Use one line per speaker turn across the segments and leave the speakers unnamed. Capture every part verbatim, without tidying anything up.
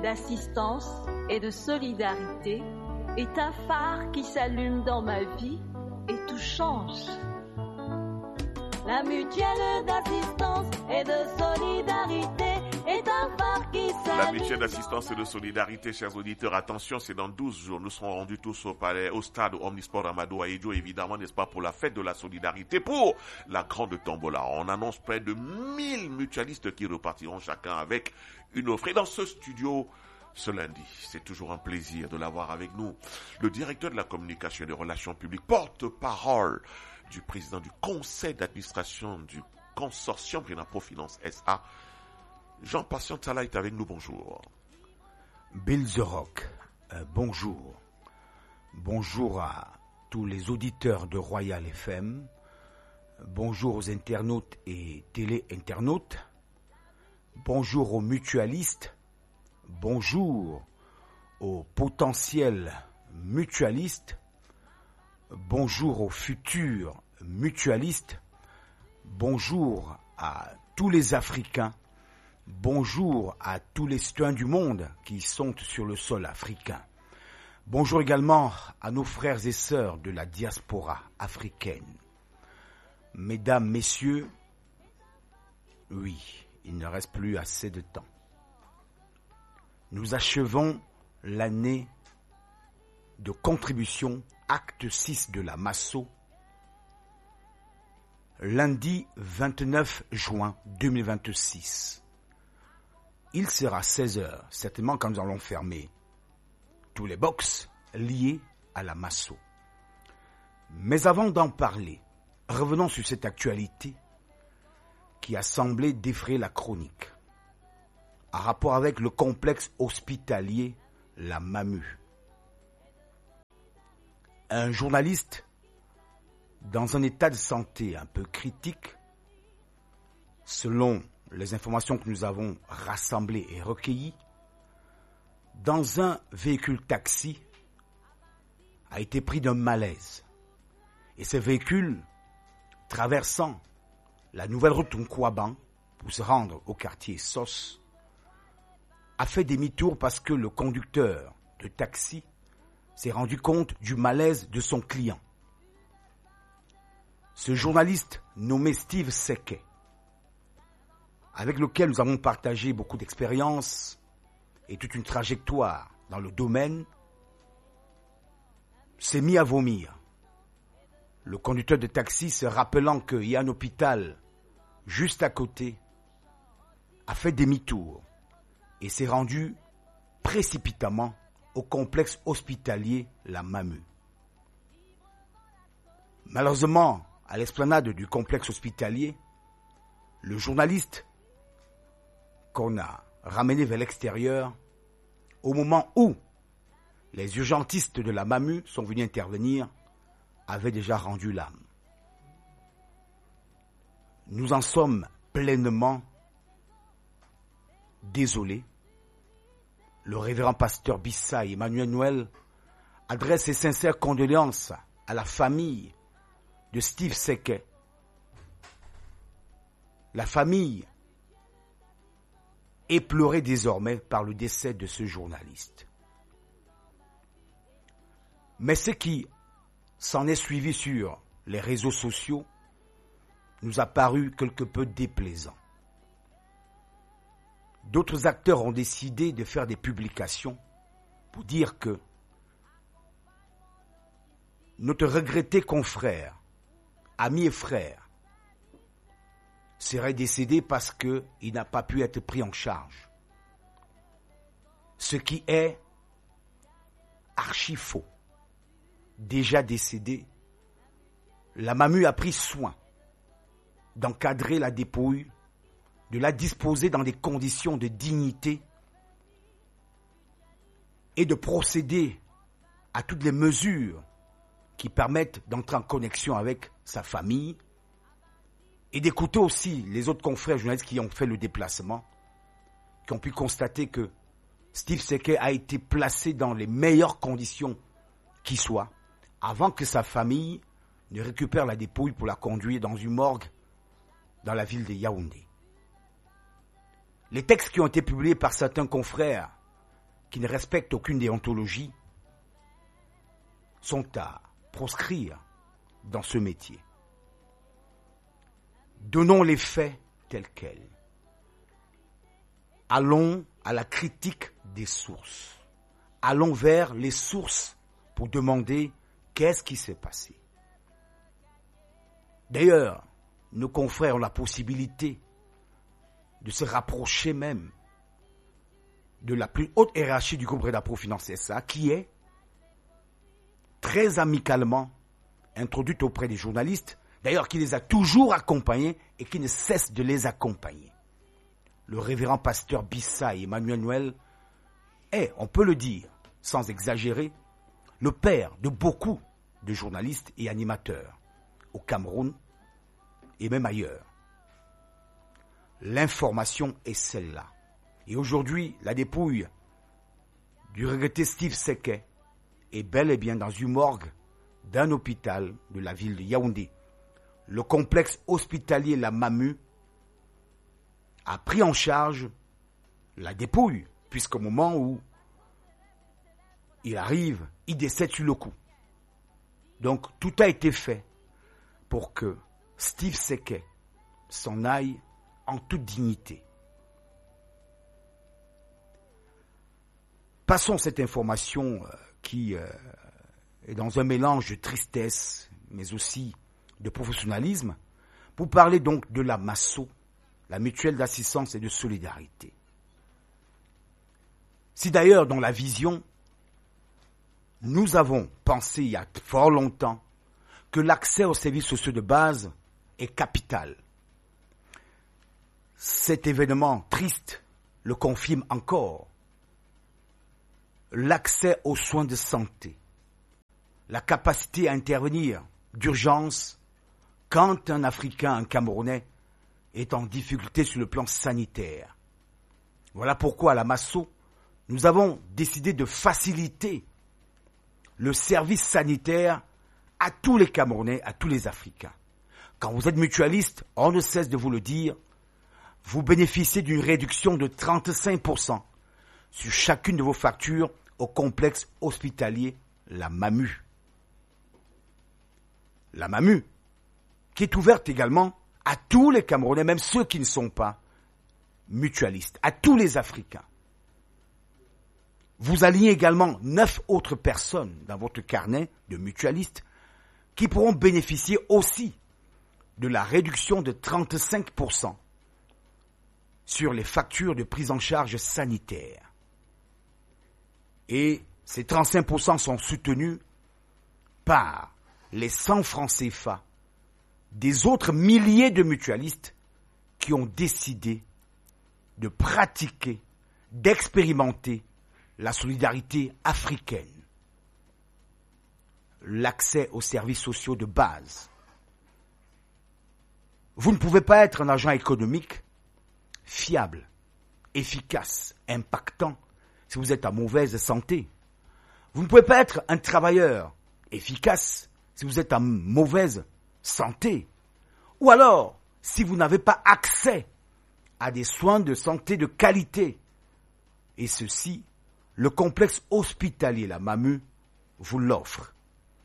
d'assistance et de solidarité est un phare qui s'allume dans ma vie et tout change. La mutuelle d'assistance et de solidarité est un phare qui s'allume.
La mutuelle d'assistance et de solidarité, chers auditeurs, attention, c'est dans douze jours. Nous serons rendus tous au palais, au stade Omnisport Amadou Ahidjo, évidemment, n'est-ce pas, pour la fête de la solidarité, pour la grande tombola. On annonce près de mille mutualistes qui repartiront chacun avec une offre. Et dans ce studio, ce lundi, c'est toujours un plaisir de l'avoir avec nous. Le directeur de la communication et des relations publiques, porte-parole du président du conseil d'administration du consortium Renapro Finance S A, Jean-Patient Tala est avec nous, bonjour.
Bill The Rock, euh, bonjour. Bonjour à tous les auditeurs de Royal F M. Bonjour aux internautes et télé-internautes. Bonjour aux mutualistes. Bonjour aux potentiels mutualistes. Bonjour aux futurs mutualistes. Bonjour à tous les Africains. Bonjour à tous les citoyens du monde qui sont sur le sol africain. Bonjour également à nos frères et sœurs de la diaspora africaine. Mesdames, messieurs, oui, il ne reste plus assez de temps. Nous achevons l'année de contribution acte six de la Masso, lundi vingt-neuf juin deux mille vingt-six. Il sera seize heures, certainement quand nous allons fermer tous les box liés à la Masso. Mais avant d'en parler, revenons sur cette actualité qui a semblé défrayer la chronique, en rapport avec le complexe hospitalier La Mamu. Un journaliste dans un état de santé un peu critique, selon les informations que nous avons rassemblées et recueillies, dans un véhicule taxi, a été pris d'un malaise. Et ce véhicule, traversant la nouvelle route Nkwaban pour se rendre au quartier S O S, a fait demi-tour parce que le conducteur de taxi s'est rendu compte du malaise de son client. Ce journaliste nommé Steve Seke, avec lequel nous avons partagé beaucoup d'expériences et toute une trajectoire dans le domaine, s'est mis à vomir. Le conducteur de taxi, se rappelant qu'il y a un hôpital juste à côté, a fait demi-tour et s'est rendu précipitamment au complexe hospitalier La Mamu. Malheureusement, à l'esplanade du complexe hospitalier, le journaliste qu'on a ramené vers l'extérieur, au moment où les urgentistes de La Mamu sont venus intervenir, avait déjà rendu l'âme. Nous en sommes pleinement désolés. Le révérend pasteur Bissa et Emmanuel Noël adressent ses sincères condoléances à la famille de Steve Seke. La famille est pleurée désormais par le décès de ce journaliste. Mais ce qui s'en est suivi sur les réseaux sociaux nous a paru quelque peu déplaisant. D'autres acteurs ont décidé de faire des publications pour dire que notre regretté confrère, ami et frère, serait décédé parce qu'il n'a pas pu être pris en charge. Ce qui est archi faux. Déjà décédé, la Mamu a pris soin d'encadrer la dépouille, de la disposer dans des conditions de dignité et de procéder à toutes les mesures qui permettent d'entrer en connexion avec sa famille et d'écouter aussi les autres confrères journalistes qui ont fait le déplacement, qui ont pu constater que Steve Seke a été placé dans les meilleures conditions qui soient, avant que sa famille ne récupère la dépouille pour la conduire dans une morgue dans la ville de Yaoundé. Les textes qui ont été publiés par certains confrères qui ne respectent aucune déontologie sont à proscrire dans ce métier. Donnons les faits tels quels. Allons à la critique des sources. Allons vers les sources pour demander qu'est-ce qui s'est passé. D'ailleurs, nos confrères ont la possibilité de se rapprocher même de la plus haute hiérarchie du groupe Redapro Finance S A, qui est très amicalement introduite auprès des journalistes, d'ailleurs qui les a toujours accompagnés et qui ne cesse de les accompagner. Le révérend pasteur Bissa et Emmanuel Noël est, on peut le dire, sans exagérer, le père de beaucoup de journalistes et animateurs au Cameroun et même ailleurs. L'information est celle-là. Et aujourd'hui, la dépouille du regretté Steve Seke est bel et bien dans une morgue d'un hôpital de la ville de Yaoundé. Le complexe hospitalier La Mamu a pris en charge la dépouille, puisqu'au moment où il arrive, il décède sur le coup. Donc tout a été fait pour que Steve Seke s'en aille en toute dignité. Passons cette information euh, qui euh, est dans un mélange de tristesse, mais aussi de professionnalisme, pour parler donc de la MASSO, la mutuelle d'assistance et de solidarité. Si d'ailleurs dans la vision, nous avons pensé il y a fort longtemps que l'accès aux services sociaux de base est capital. Cet événement triste le confirme encore. L'accès aux soins de santé, la capacité à intervenir d'urgence quand un Africain, un Camerounais, est en difficulté sur le plan sanitaire. Voilà pourquoi à la MASSO, nous avons décidé de faciliter le service sanitaire à tous les Camerounais, à tous les Africains. Quand vous êtes mutualiste, on ne cesse de vous le dire, vous bénéficiez d'une réduction de trente-cinq pour cent sur chacune de vos factures au complexe hospitalier La Mamu. La Mamu, qui est ouverte également à tous les Camerounais, même ceux qui ne sont pas mutualistes, à tous les Africains. Vous alignez également neuf autres personnes dans votre carnet de mutualistes qui pourront bénéficier aussi de la réduction de trente-cinq pour cent sur les factures de prise en charge sanitaire. Et ces trente-cinq pour cent sont soutenus par les cent francs C F A des autres milliers de mutualistes qui ont décidé de pratiquer, d'expérimenter la solidarité africaine, l'accès aux services sociaux de base. Vous ne pouvez pas être un agent économique fiable, efficace, impactant si vous êtes en mauvaise santé. Vous ne pouvez pas être un travailleur efficace si vous êtes en mauvaise santé. Ou alors, si vous n'avez pas accès à des soins de santé de qualité. Et ceci, le complexe hospitalier La Mamu vous l'offre.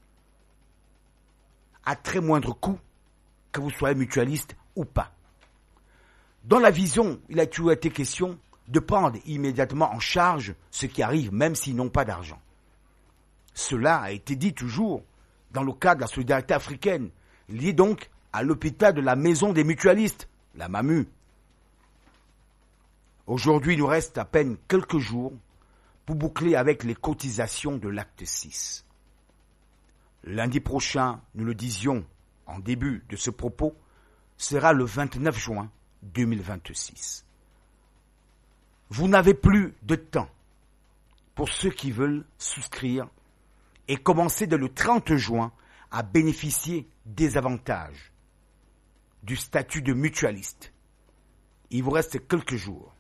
À très moindre coût, que vous soyez mutualiste ou pas. Dans la vision, il a toujours été question de prendre immédiatement en charge ceux qui arrivent, même s'ils n'ont pas d'argent. Cela a été dit toujours dans le cadre de la solidarité africaine, lié donc à l'hôpital de la maison des mutualistes, La Mamu. Aujourd'hui, il nous reste à peine quelques jours pour boucler avec les cotisations de l'acte six. Lundi prochain, nous le disions en début de ce propos, sera le vingt-neuf juin deux mille vingt-six. Vous n'avez plus de temps pour ceux qui veulent souscrire et commencer dès le trente juin à bénéficier des avantages du statut de mutualiste. Il vous reste quelques jours.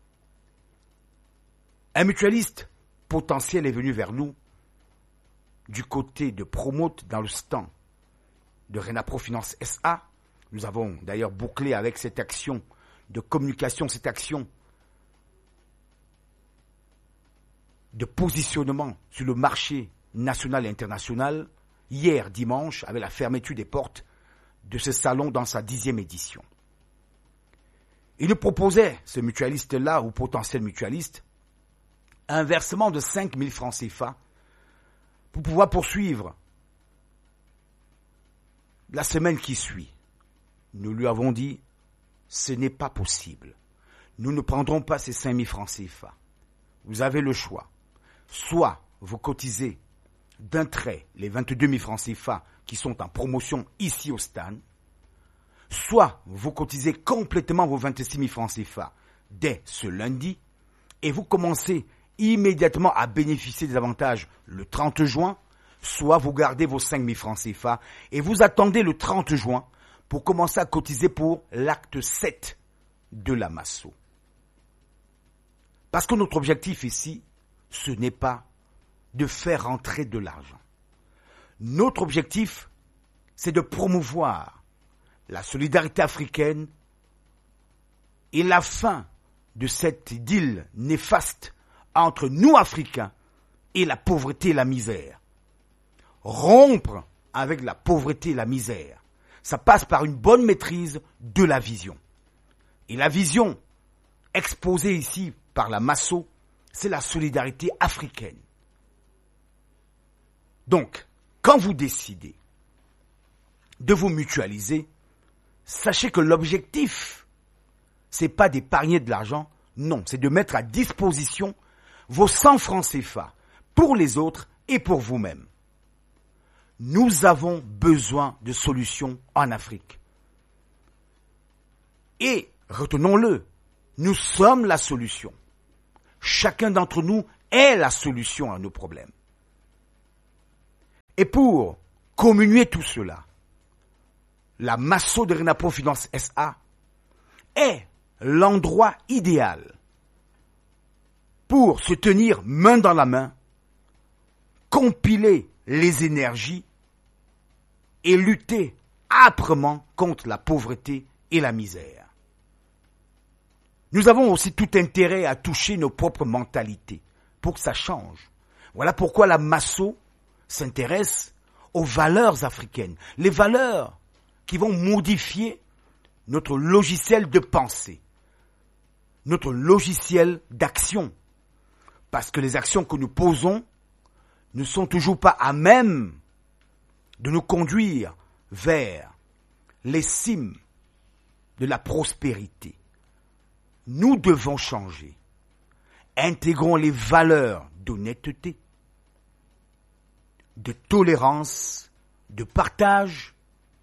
Un mutualiste potentiel est venu vers nous du côté de Promote dans le stand de Renapro Finance S A. Nous avons d'ailleurs bouclé avec cette action de communication, cette action de positionnement sur le marché national et international hier dimanche avec la fermeture des portes de ce salon dans sa dixième édition. Il nous proposait, ce mutualiste-là ou potentiel mutualiste, un versement de cinq mille francs C F A pour pouvoir poursuivre la semaine qui suit. Nous lui avons dit, ce n'est pas possible. Nous ne prendrons pas ces cinq mille francs C F A. Vous avez le choix. Soit vous cotisez d'un trait les vingt-deux mille francs C F A qui sont en promotion ici au stade, soit vous cotisez complètement vos vingt-six mille francs C F A dès ce lundi et vous commencez immédiatement à bénéficier des avantages le trente juin, soit vous gardez vos cinq mille francs C F A et vous attendez le trente juin pour commencer à cotiser pour l'acte sept de la Masso. Parce que notre objectif ici, ce n'est pas de faire rentrer de l'argent. Notre objectif, c'est de promouvoir la solidarité africaine et la fin de cette idylle néfaste entre nous Africains et la pauvreté et la misère. Rompre avec la pauvreté et la misère, ça passe par une bonne maîtrise de la vision. Et la vision exposée ici par la Masso, c'est la solidarité africaine. Donc, quand vous décidez de vous mutualiser, sachez que l'objectif, c'est pas d'épargner de l'argent, non, c'est de mettre à disposition vos cent francs C F A pour les autres et pour vous-même. Nous avons besoin de solutions en Afrique. Et, retenons-le, nous sommes la solution. Chacun d'entre nous est la solution à nos problèmes. Et pour communier tout cela, la Masso de Renapro Finance S A est l'endroit idéal pour se tenir main dans la main, compiler les énergies et lutter âprement contre la pauvreté et la misère. Nous avons aussi tout intérêt à toucher nos propres mentalités pour que ça change. Voilà pourquoi la Masso s'intéresse aux valeurs africaines, les valeurs qui vont modifier notre logiciel de pensée, notre logiciel d'action. Parce que les actions que nous posons ne sont toujours pas à même de nous conduire vers les cimes de la prospérité. Nous devons changer. Intégrons les valeurs d'honnêteté, de tolérance, de partage,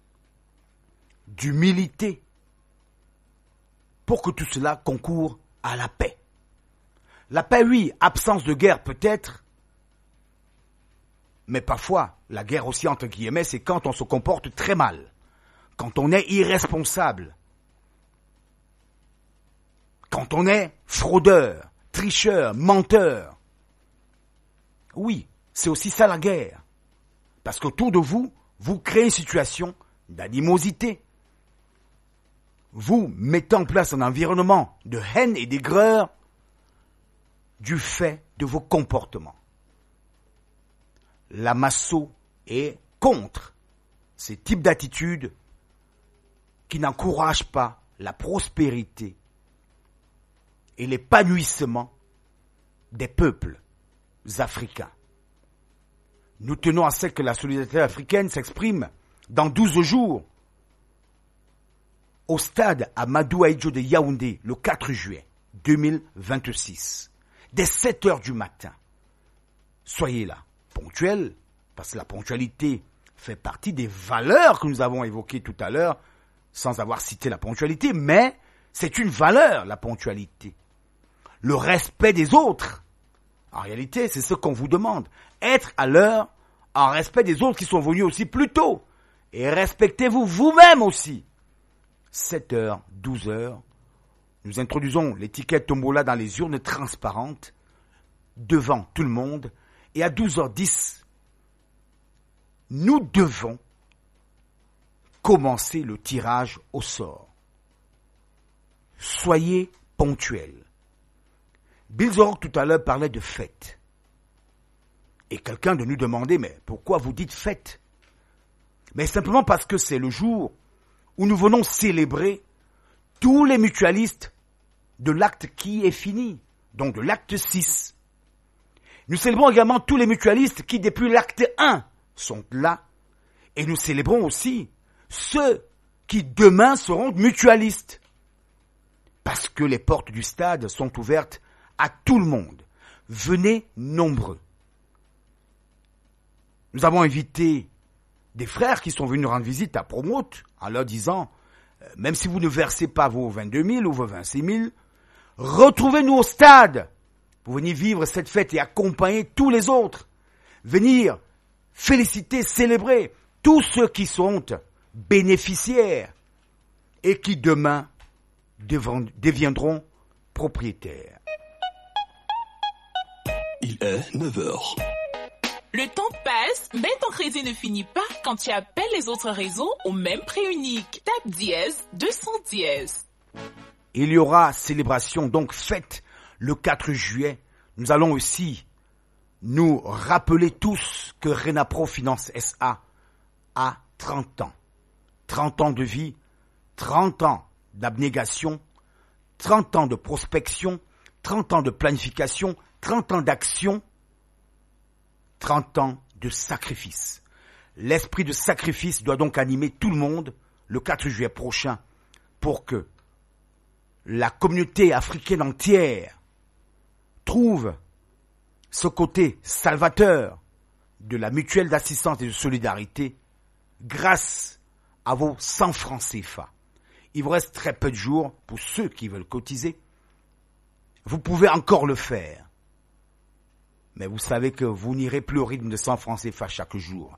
d'humilité, pour que tout cela concourt à la paix. La paix, oui, absence de guerre peut-être, mais parfois, la guerre aussi, entre guillemets, c'est quand on se comporte très mal, quand on est irresponsable, quand on est fraudeur, tricheur, menteur. Oui, c'est aussi ça la guerre. Parce qu'autour de vous, vous créez une situation d'animosité. Vous mettez en place un environnement de haine et d'aigreur du fait de vos comportements. La Masso est contre ces types d'attitudes qui n'encouragent pas la prospérité et l'épanouissement des peuples africains. Nous tenons à ce que la solidarité africaine s'exprime dans douze jours au stade Amadou Ahidjo de Yaoundé le quatre juillet deux mille vingt-six, dès sept heures du matin. Soyez là, ponctuels, parce que la ponctualité fait partie des valeurs que nous avons évoquées tout à l'heure, sans avoir cité la ponctualité, mais c'est une valeur, la ponctualité. Le respect des autres. En réalité, c'est ce qu'on vous demande. Être à l'heure en respect des autres qui sont venus aussi plus tôt. Et respectez-vous vous-même aussi. sept heures, douze heures, nous introduisons l'étiquette Tombola dans les urnes transparentes devant tout le monde. Et à douze heures dix, nous devons commencer le tirage au sort. Soyez ponctuels. Bill Zorok tout à l'heure parlait de fête. Et quelqu'un de nous demander, mais pourquoi vous dites fête? Mais simplement parce que c'est le jour où nous venons célébrer tous les mutualistes de l'acte qui est fini, donc de l'acte six. Nous célébrons également tous les mutualistes qui, depuis l'acte un, sont là. Et nous célébrons aussi ceux qui demain seront mutualistes. Parce que les portes du stade sont ouvertes à tout le monde. Venez nombreux. Nous avons invité des frères qui sont venus rendre visite à Promote en leur disant, euh, même si vous ne versez pas vos vingt-deux mille ou vos vingt-six mille, retrouvez-nous au stade pour venir vivre cette fête et accompagner tous les autres. Venir féliciter, célébrer tous ceux qui sont bénéficiaires et qui demain deviendront propriétaires.
Il est neuf heures.
Le temps passe, mais ton crédit ne finit pas quand tu appelles les autres réseaux au même prix unique. Tape dièse deux cents dièse.
Il y aura célébration, donc fête, le quatre juillet. Nous allons aussi nous rappeler tous que Renapro Finance S A a trente ans. trente ans de vie, trente ans d'abnégation, trente ans de prospection, trente ans de planification, trente ans d'action, trente ans de sacrifice. L'esprit de sacrifice doit donc animer tout le monde le quatre juillet prochain pour que la communauté africaine entière trouve ce côté salvateur de la mutuelle d'assistance et de solidarité grâce à vos cent francs C F A. Il vous reste très peu de jours pour ceux qui veulent cotiser. Vous pouvez encore le faire. Mais vous savez que vous n'irez plus au rythme de cent francs C F A chaque jour.